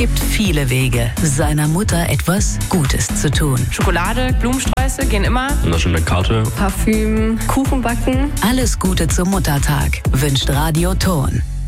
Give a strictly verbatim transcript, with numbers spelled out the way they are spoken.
Es gibt viele Wege, seiner Mutter etwas Gutes zu tun. Schokolade, Blumensträuße gehen immer. Und schon eine Karte. Parfüm, Kuchen backen. Alles Gute zum Muttertag wünscht Radio Ton.